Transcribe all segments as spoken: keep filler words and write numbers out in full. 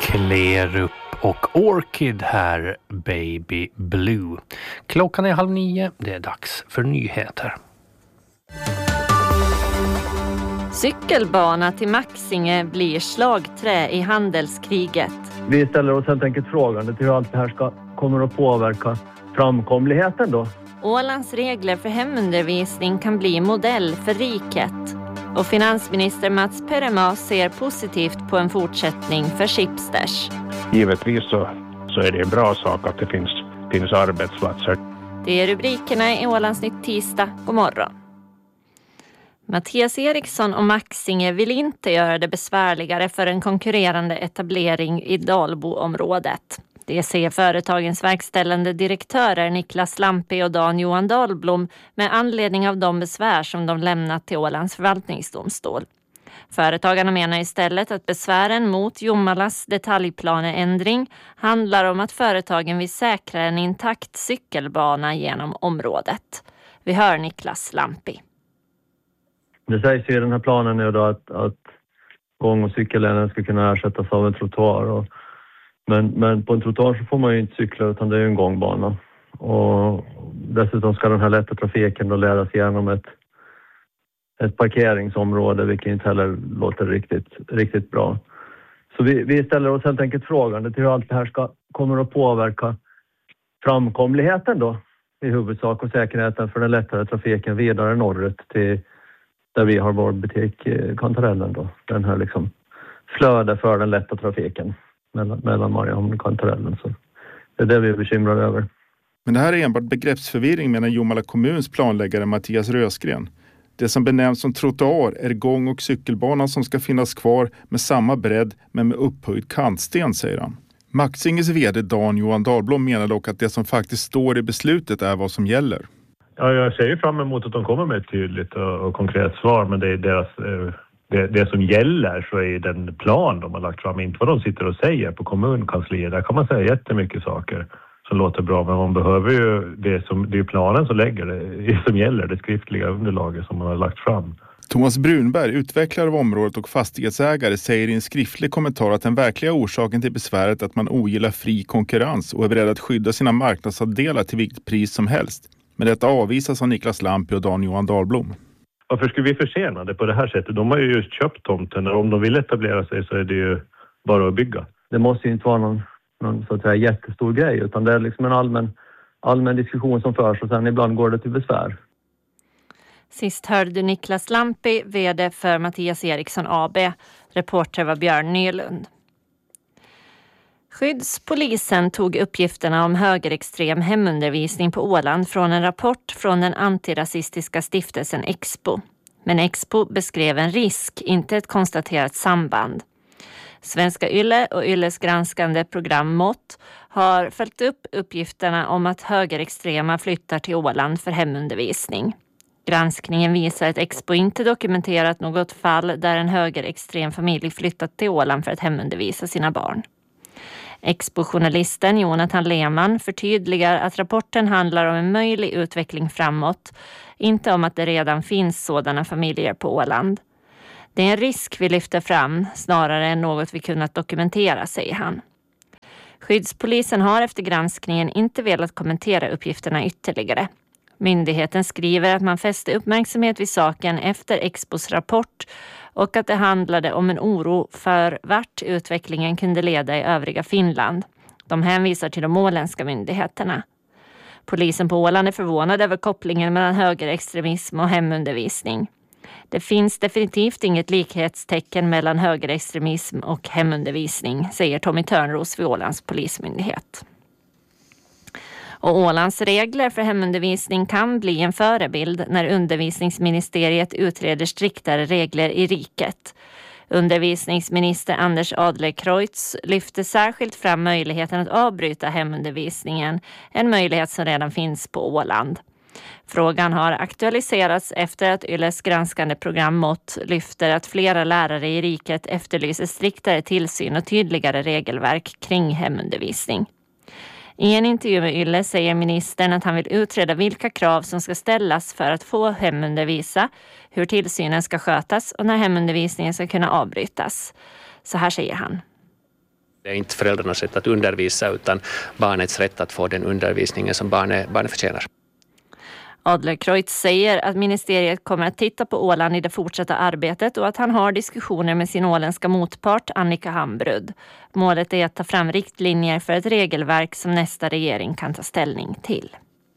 Klerup och Orchid här, Baby Blue. Klockan är halv nio, det är dags för nyheter. Cykelbana till Maxinge blir slagträ i handelskriget. Vi ställer oss helt enkelt frågan till hur allt det här ska, kommer att påverka framkomligheten då. Ålands regler för hemundervisning kan bli modell för riket. Och finansminister Mats Perema ser positivt på en fortsättning för Schibsters. Givetvis så, så är det en bra sak att det finns, finns arbetsplatser. Det är rubrikerna i Ålandsnytt tisdag. God morgon. Mattias Eriksson och Maxinge vill inte göra det besvärligare för en konkurrerande etablering i Dalboområdet. Det säger företagens verkställande direktörer Niklas Lampi och Dan Johan Dahlblom med anledning av de besvär som de lämnat till Ålands förvaltningsdomstol. Företagarna menar istället att besvären mot Jommalas detaljplaneändring handlar om att företagen vill säkra en intakt cykelbana genom området. Vi hör Niklas Lampi. Det sägs ju i den här planen nu då att, att gång- och cykelleden ska kunna ersättas av en trottoar. Och, men, men på en trottoar så får man ju inte cykla utan det är ju en gångbana. Och dessutom ska den här lätta trafiken då ledas igenom ett, ett parkeringsområde, vilket inte heller låter riktigt, riktigt bra. Så vi, vi ställer oss helt enkelt frågan till hur allt det här ska, kommer att påverka framkomligheten då i huvudsak och säkerheten för den lättare trafiken vidare norrut till där vi har vår butik Kantarellen då. Den här liksom flöde för den lätta trafiken mellan, mellan Mariehamn och Kantarellen. Så det är det vi är bekymrade över. Men det här är enbart begreppsförvirring menar Jomala kommuns planläggare Mattias Rösgren. Det som benämns som trottoar är gång- och cykelbanan som ska finnas kvar med samma bredd men med upphöjd kantsten, säger han. Maxinges vd Dan Johan Dahlblom menar dock att det som faktiskt står i beslutet är vad som gäller. Ja, jag ser ju fram emot att de kommer med ett tydligt och, och konkret svar, men det är deras, det, det som gäller så är den plan de har lagt fram, inte vad de sitter och säger på kommunkansliet. Där kan man säga jättemycket saker som låter bra, men man behöver ju det som, det är planen som lägger det, som gäller, det skriftliga underlaget som man har lagt fram. Thomas Brunberg, utvecklare av området och fastighetsägare, säger i en skriftlig kommentar att den verkliga orsaken till besväret är att man ogillar fri konkurrens och är beredd att skydda sina marknadsandelar till vilket pris som helst. Men detta avvisas av Niklas Lampi och Dan Johan Dahlblom. Varför skulle vi försena det på det här sättet? De har ju just köpt tomten och om de vill etablera sig så är det ju bara att bygga. Det måste ju inte vara någon, någon så att säga jättestor grej utan det är liksom en allmän, allmän diskussion som förs och sen ibland går det till besvär. Sist hörde du Niklas Lampi, vd för Mattias Eriksson A B. Reporter var Björn Nylund. Skyddspolisen tog uppgifterna om högerextrem hemundervisning på Åland från en rapport från den antirasistiska stiftelsen Expo. Men Expo beskrev en risk, inte ett konstaterat samband. Svenska Yle och Yles granskande program M O T har följt upp uppgifterna om att högerextrema flyttar till Åland för hemundervisning. Granskningen visar att Expo inte dokumenterat något fall där en högerextrem familj flyttat till Åland för att hemundervisa sina barn. Expo-journalisten Jonathan Lehmann förtydligar att rapporten handlar om en möjlig utveckling framåt, inte om att det redan finns sådana familjer på Åland. Det är en risk vi lyfter fram, snarare än något vi kunnat dokumentera, säger han. Skyddspolisen har efter granskningen inte velat kommentera uppgifterna ytterligare. Myndigheten skriver att man fäste uppmärksamhet vid saken efter Expos rapport och att det handlade om en oro för vart utvecklingen kunde leda i övriga Finland. De hänvisar till de åländska myndigheterna. Polisen på Åland är förvånad över kopplingen mellan högerextremism och hemundervisning. Det finns definitivt inget likhetstecken mellan högerextremism och hemundervisning, säger Tommy Törnros vid Ålands polismyndighet. Och Ålands regler för hemundervisning kan bli en förebild när undervisningsministeriet utreder striktare regler i riket. Undervisningsminister Anders Adlercreutz lyfter särskilt fram möjligheten att avbryta hemundervisningen, en möjlighet som redan finns på Åland. Frågan har aktualiserats efter att Yles granskande program M O T lyfter att flera lärare i riket efterlyser striktare tillsyn och tydligare regelverk kring hemundervisning. I en intervju med Yle säger ministern att han vill utreda vilka krav som ska ställas för att få hemundervisa, hur tillsynen ska skötas och när hemundervisningen ska kunna avbrytas. Så här säger han. Det är inte föräldrarnas rätt att undervisa utan barnets rätt att få den undervisningen som barnet, barnet förtjänar. Adlercreutz säger att ministeriet kommer att titta på Åland i det fortsatta arbetet och att han har diskussioner med sin åländska motpart Annika Hambrud. Målet är att ta fram riktlinjer för ett regelverk som nästa regering kan ta ställning till.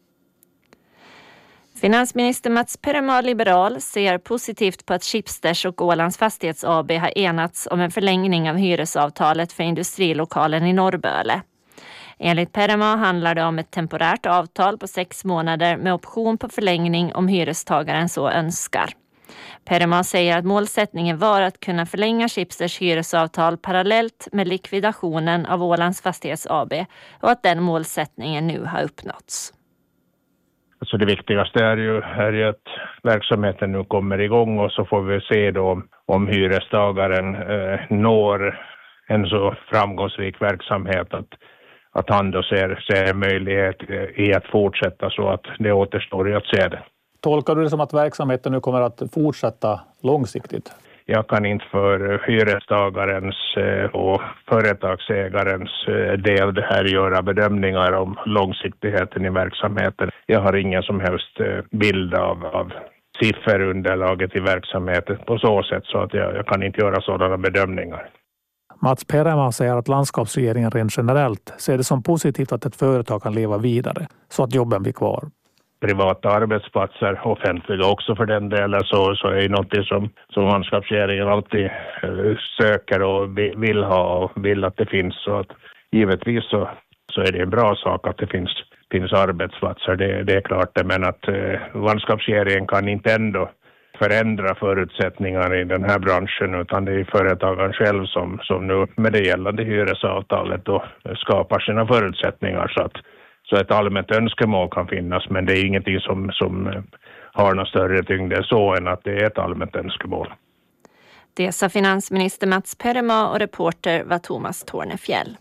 Finansminister Mats Perema, liberal, ser positivt på att Schibsters och Ålands Fastighets A B har enats om en förlängning av hyresavtalet för industrilokalen i Norrböle. Enligt Perema handlar det om ett temporärt avtal på sex månader med option på förlängning om hyrestagaren så önskar. Perema säger att målsättningen var att kunna förlänga Schibsters hyresavtal parallellt med likvidationen av Ålands Fastighets A B och att den målsättningen nu har uppnåtts. Så det viktigaste är ju, är ju att verksamheten nu kommer igång och så får vi se då om, om hyrestagaren eh, når en så framgångsrik verksamhet att, att han då ser, ser möjlighet i att fortsätta så att det återstår i att se det. Tolkar du det som att verksamheten nu kommer att fortsätta långsiktigt? Jag kan inte för hyrestagarens och företagsägarens del det här göra bedömningar om långsiktigheten i verksamheten. Jag har ingen som helst bild av, av sifferunderlaget i verksamheten på så sätt så att jag, jag kan inte göra sådana bedömningar. Mats Perema säger att landskapsregeringen rent generellt ser det som positivt att ett företag kan leva vidare så att jobben blir kvar. Privata arbetsplatser, offentliga också för den delen, så, så är det något som, som landskapsregeringen alltid eh, söker och vill ha och vill att det finns. Så att givetvis så, så är det en bra sak att det finns, finns arbetsplatser, det, det är klart det, men att eh, landskapsregeringen kan inte ändå förändra förutsättningar i den här branschen utan det är företagen själv som, som nu med det gällande hyresavtalet då skapar sina förutsättningar så att Så ett allmänt önskemål kan finnas, men det är ingenting som, som har någon större tyngd så än att det är ett allmänt önskemål. Det sa finansminister Mats Perema och reporter var Thomas Tornefjäll.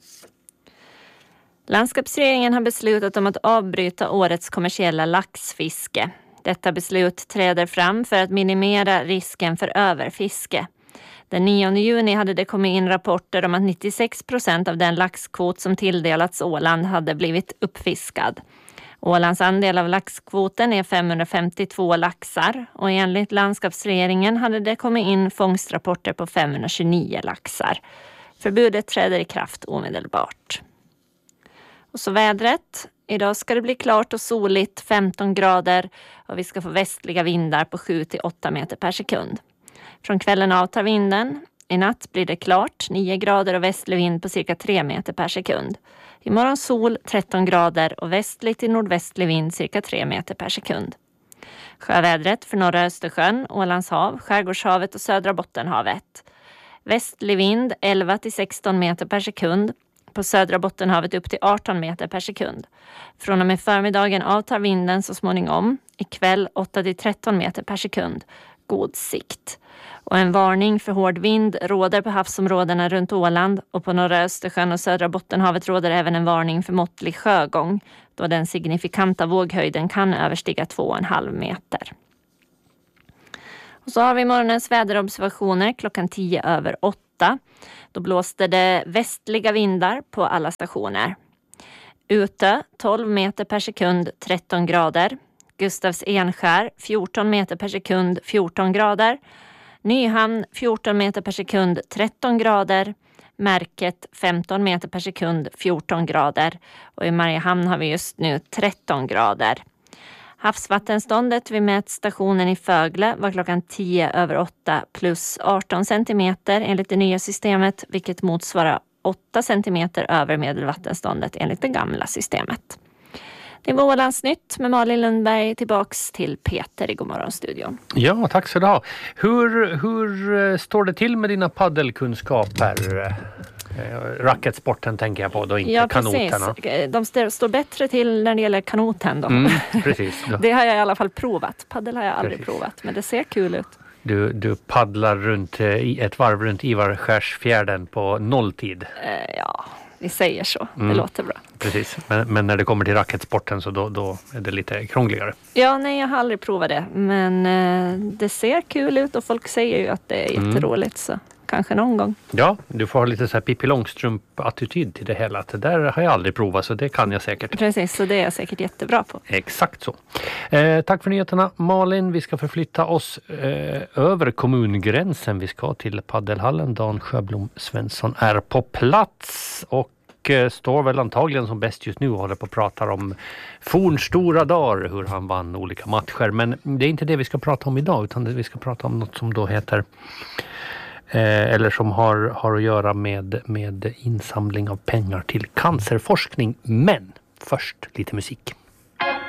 Landskapsregeringen har beslutat om att avbryta årets kommersiella laxfiske. Detta beslut träder fram för att minimera risken för överfiske. Den nionde juni hade det kommit in rapporter om att nittiosex procent av den laxkvot som tilldelats Åland hade blivit uppfiskad. Ålands andel av laxkvoten är femhundrafemtiotvå laxar och enligt landskapsregeringen hade det kommit in fångstrapporter på femhundratjugonio laxar. Förbudet träder i kraft omedelbart. Och så vädret. Idag ska det bli klart och soligt, femton grader och vi ska få västliga vindar på sju till åtta meter per sekund. Från kvällen avtar vinden. I natt blir det klart, nio grader och västlig vind på cirka tre meter per sekund. Imorgon sol, tretton grader och västlig till nordvästlig vind cirka tre meter per sekund. Sjövädret för norra Östersjön, Ålands hav, Skärgårdshavet och södra Bottenhavet. Västlig vind elva till sexton meter per sekund. På södra Bottenhavet upp till arton meter per sekund. Från och med förmiddagen avtar vinden så småningom. Ikväll åtta till tretton meter per sekund. God sikt. Och en varning för hård vind råder på havsområdena runt Åland och på norra Östersjön och södra Bottenhavet råder även en varning för måttlig sjögång då den signifikanta våghöjden kan överstiga två komma fem meter. Och så har vi morgonens väderobservationer klockan tio över åtta. Då blåste det västliga vindar på alla stationer. Ute tolv meter per sekund, tretton grader. Gustavs Enskär fjorton meter per sekund, fjorton grader. Nyhamn fjorton meter per sekund, tretton grader. Märket femton meter per sekund, fjorton grader. Och i Mariehamn har vi just nu tretton grader. Havsvattenståndet vid mätstationen i Fögle var klockan tio över åtta plus arton centimeter enligt det nya systemet, vilket motsvarar åtta centimeter över medelvattenståndet enligt det gamla systemet. Det var Ålands nytt med Malin Lundberg, tillbaks till Peter i Godmorgonstudion. Ja, tack så du ha. Hur, hur står det till med dina paddelkunskaper? Racketsporten tänker jag på, då inte ja, kanoterna. Precis. De st- står bättre till när det gäller kanoten då. Mm, precis. Det har jag i alla fall provat. Paddel har jag aldrig precis. provat, men det ser kul ut. Du, du paddlar runt i ett varv runt Ivarskärsfjärden på nolltid. Eh, ja, vi säger så. Mm. Det låter bra. Precis, men, men när det kommer till racketsporten så då, då är det lite krångligare. Ja, nej, jag har aldrig provat det. Men eh, det ser kul ut och folk säger ju att det är jätteroligt. Så. kanske någon gång. Ja, du får ha lite så här Pippi Långstrump-attityd till det hela. Att det där har jag aldrig provat, så det kan jag säkert. Precis, så det är jag säkert jättebra på. Exakt så. Eh, tack för nyheterna, Malin. Vi ska förflytta oss eh, över kommungränsen. Vi ska till Paddelhallen. Dan Sjöblom Svensson är på plats och står väl antagligen som bäst just nu och håller på att prata om fornstora dagar, hur han vann olika matcher. Men det är inte det vi ska prata om idag, utan det vi ska prata om något som då heter eh, eller som har, har att göra med, med insamling av pengar till cancerforskning. Men först lite musik.